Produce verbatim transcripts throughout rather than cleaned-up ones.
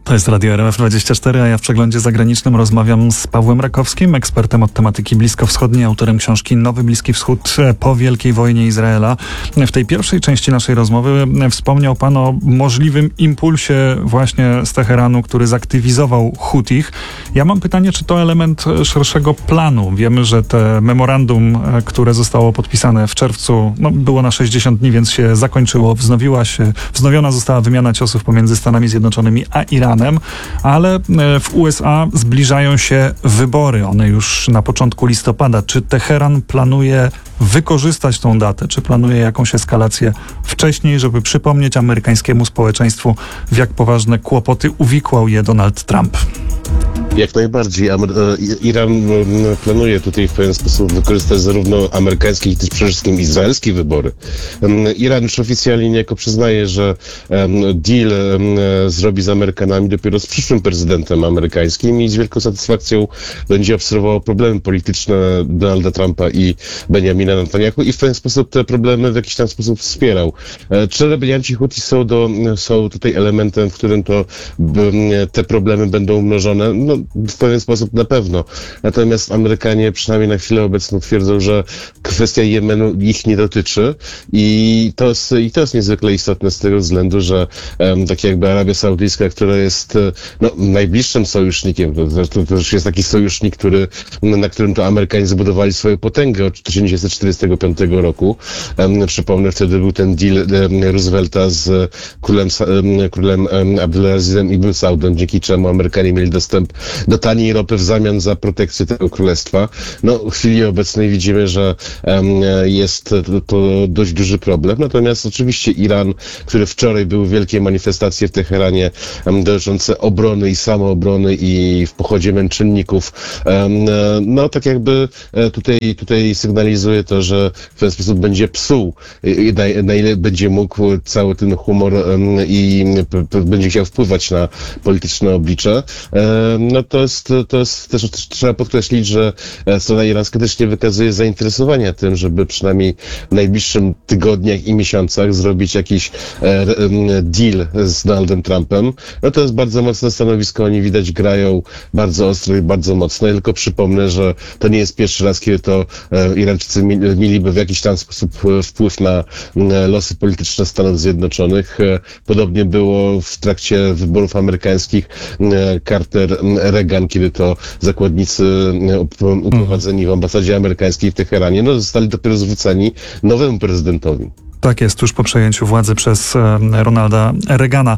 To jest Radio R M F dwadzieścia cztery, a ja w przeglądzie zagranicznym rozmawiam z Pawłem Rakowskim, ekspertem od tematyki bliskowschodniej, autorem książki Nowy Bliski Wschód po Wielkiej Wojnie Izraela. W tej pierwszej części naszej rozmowy wspomniał Pan o możliwym impulsie właśnie z Teheranu, który zaktywizował Hutich. Ja mam pytanie, czy to element szerszego planu? Wiemy, że te memorandum, które zostało podpisane w czerwcu, no, było na sześćdziesiąt dni, więc się zakończyło. Wznowiła się, wznowiona została wymiana ciosów pomiędzy Stanami Zjednoczonymi a Iranem. Ale w U S A zbliżają się wybory. One już na początku listopada. Czy Teheran planuje wykorzystać tą datę? Czy planuje jakąś eskalację wcześniej, żeby przypomnieć amerykańskiemu społeczeństwu, w jak poważne kłopoty uwikłał je Donald Trump? Jak najbardziej. Iran planuje tutaj w pewien sposób wykorzystać zarówno amerykańskie, jak i też przede wszystkim izraelskie wybory. Iran już oficjalnie niejako przyznaje, że deal zrobi z Amerykanami dopiero z przyszłym prezydentem amerykańskim i z wielką satysfakcją będzie obserwował problemy polityczne Donalda Trumpa i Benjamina Netanyahu i w pewien sposób te problemy w jakiś tam sposób wspierał. Czy rebelianci Huti są, do, są tutaj elementem, w którym to te problemy będą umnożone? No, w pewien sposób na pewno. Natomiast Amerykanie przynajmniej na chwilę obecną twierdzą, że kwestia Jemenu ich nie dotyczy i to jest, i to jest niezwykle istotne z tego względu, że um, tak jakby Arabia Saudyjska, która jest no, najbliższym sojusznikiem, to, to, to też jest taki sojusznik, który, na którym to Amerykanie zbudowali swoją potęgę od tysiąc dziewięćset czterdziestego piątego roku. Um, przypomnę, wtedy był ten deal um, Roosevelta z królem, um, królem um, Abdulazizem Ibn Saudem, dzięki czemu Amerykanie mieli dostęp do taniej ropy w zamian za protekcję tego królestwa. No, w chwili obecnej widzimy, że um, jest to, to dość duży problem. Natomiast oczywiście Iran, który wczoraj były wielkie manifestacje w Teheranie um, dotyczące obrony i samoobrony i w pochodzie męczenników, um, no tak jakby tutaj, tutaj sygnalizuje to, że w ten sposób będzie psuł i na, na ile będzie mógł cały ten humor um, i p, p, będzie chciał wpływać na polityczne oblicze. Um, no to jest, to jest też, też trzeba podkreślić, że strona irańska też nie wykazuje zainteresowania tym, żeby przynajmniej w najbliższym tygodniach i miesiącach zrobić jakiś e, deal z Donaldem Trumpem. No to jest bardzo mocne stanowisko, oni widać grają bardzo ostro i bardzo mocno. Ja tylko przypomnę, że to nie jest pierwszy raz, kiedy to e, Irańczycy mi, mieliby w jakiś tam sposób wpływ na e, losy polityczne Stanów Zjednoczonych. E, podobnie było w trakcie wyborów amerykańskich e, Carter Reagan, kiedy to zakładnicy uprowadzeni w ambasadzie amerykańskiej w Teheranie, no zostali dopiero zwróceni nowemu prezydentowi. Tak jest, tuż po przejęciu władzy przez Ronalda Reagana.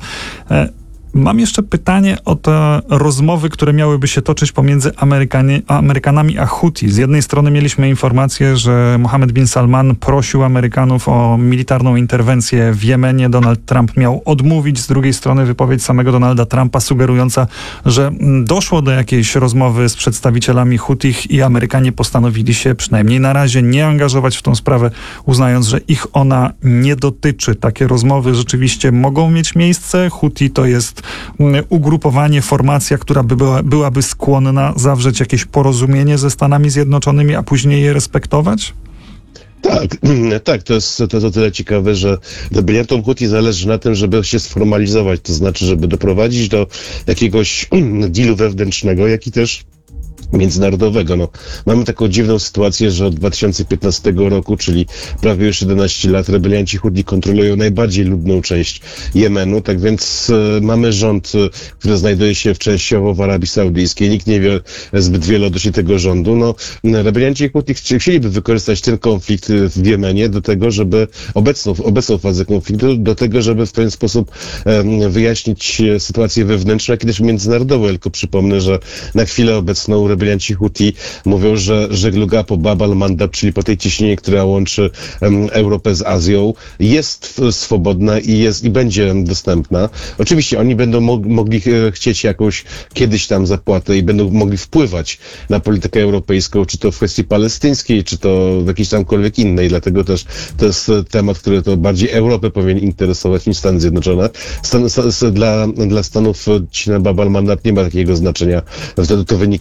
Mam jeszcze pytanie o te rozmowy, które miałyby się toczyć pomiędzy Amerykanie, Amerykanami a Huti. Z jednej strony mieliśmy informację, że Mohammed bin Salman prosił Amerykanów o militarną interwencję w Jemenie. Donald Trump miał odmówić. Z drugiej strony wypowiedź samego Donalda Trumpa sugerująca, że doszło do jakiejś rozmowy z przedstawicielami Hutich i Amerykanie postanowili się przynajmniej na razie nie angażować w tą sprawę, uznając, że ich ona nie dotyczy. Takie rozmowy rzeczywiście mogą mieć miejsce. Huti to jest ugrupowanie, formacja, która by była, byłaby skłonna zawrzeć jakieś porozumienie ze Stanami Zjednoczonymi, a później je respektować? Tak, tak, to jest to, to tyle ciekawe, że rebeliantom Huti zależy na tym, żeby się sformalizować, to znaczy, żeby doprowadzić do jakiegoś dealu wewnętrznego, jak i też międzynarodowego. No, mamy taką dziwną sytuację, że od dwa tysiące piętnastego roku, czyli prawie już jedenaście lat, rebelianci Huti kontrolują najbardziej ludną część Jemenu, tak więc e, mamy rząd, który znajduje się w częściowo w Arabii Saudyjskiej. Nikt nie wie zbyt wiele odnośnie tego rządu. No, rebelianci Huti chcieliby wykorzystać ten konflikt w Jemenie do tego, żeby obecną, obecną fazę konfliktu, do tego, żeby w pewien sposób e, wyjaśnić sytuację wewnętrzną, jak i też międzynarodową. Tylko przypomnę, że na chwilę obecną rebelianci Huti mówią, że żegluga po Bab al-Mandab, czyli po tej ciśnienie, która łączy um, Europę z Azją, jest swobodna i jest i będzie dostępna. Oczywiście oni będą mo- mogli e, chcieć jakąś kiedyś tam zapłatę i będą mogli wpływać na politykę europejską, czy to w kwestii palestyńskiej, czy to w jakiejś tamkolwiek innej. Dlatego też to jest temat, który to bardziej Europę powinien interesować niż Stany Zjednoczone. Stan, sta, dla, dla Stanów ciśnienie Bab al-Mandab nie ma takiego znaczenia. Wtedy to wynika z geografii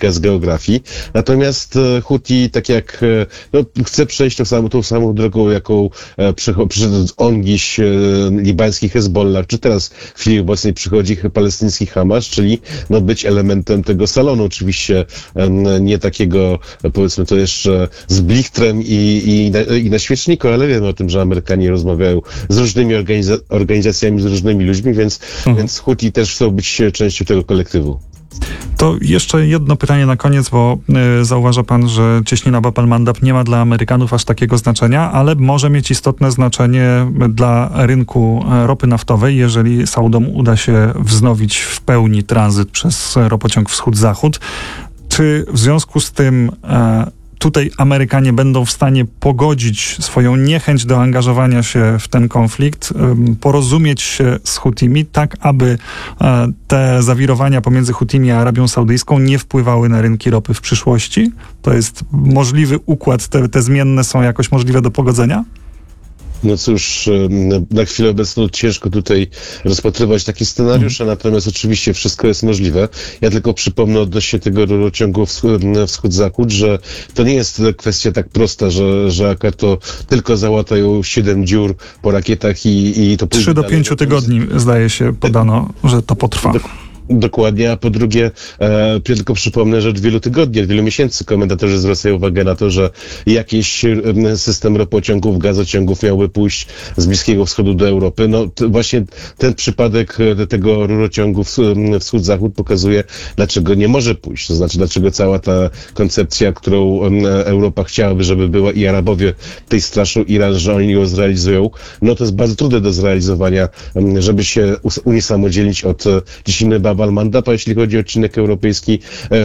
geografii. Natomiast e, Huti, tak jak e, no, chce przejść tą samą, tą samą drogą, jaką e, przyszedł ongiś e, libański Hezbollah, czy teraz w chwili obecnej przychodzi palestyński Hamas, czyli no, być elementem tego salonu. Oczywiście e, nie takiego, powiedzmy to jeszcze z blichtrem i, i, na, i na świeczniku, ale wiemy o tym, że Amerykanie rozmawiają z różnymi organiza- organizacjami, z różnymi ludźmi, więc, Mhm. więc Huti też chcą być częścią tego kolektywu. To jeszcze jedno pytanie na koniec, bo y, zauważa pan, że cieśnina Bab al-Mandab nie ma dla Amerykanów aż takiego znaczenia, ale może mieć istotne znaczenie dla rynku e, ropy naftowej, jeżeli Saudom uda się wznowić w pełni tranzyt przez ropociąg wschód-zachód. Czy w związku z tym e, tutaj Amerykanie będą w stanie pogodzić swoją niechęć do angażowania się w ten konflikt, ym, porozumieć się z Hutimi, tak aby e, te zawirowania pomiędzy Hutimi a Arabią Saudyjską nie wpływały na rynki ropy w przyszłości? To jest możliwy układ, te, te zmienne są jakoś możliwe do pogodzenia? No cóż, na chwilę obecną ciężko tutaj rozpatrywać takie scenariusze, mm. natomiast oczywiście wszystko jest możliwe. Ja tylko przypomnę odnośnie tego rurociągu wschód-zachód, że to nie jest kwestia tak prosta, że, że akurat to tylko załatają siedem dziur po rakietach i, i to pójdzie Trzy do dalej. pięciu tygodni, zdaje się, podano, że to potrwa. Dokładnie, a po drugie, e, tylko przypomnę, że od wielu tygodni, od wielu miesięcy komentatorzy zwracają uwagę na to, że jakiś e, system ropociągów, gazociągów miałby pójść z Bliskiego Wschodu do Europy. No to właśnie ten przypadek e, tego rurociągu wschód-zachód pokazuje, dlaczego nie może pójść. To znaczy, dlaczego cała ta koncepcja, którą e, Europa chciałaby, żeby była i Arabowie tej straszą Iran, że oni ją zrealizują, no to jest bardzo trudne do zrealizowania, e, żeby się unisamodzielić od e, cieśniny Bab al-Mandab, a jeśli chodzi o odcinek europejski,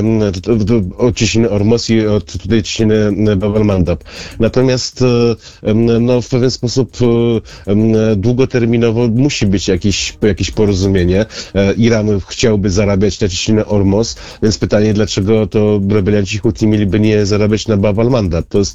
o cieśninę Ormos i od tutaj cieśninę Bab al-Mandab. Natomiast no, w pewien sposób długoterminowo musi być jakieś, jakieś porozumienie. Iran chciałby zarabiać na cieśninę Ormos, więc pytanie, dlaczego to rebelianci Huti mieliby nie zarabiać na Bab al-Mandab? To jest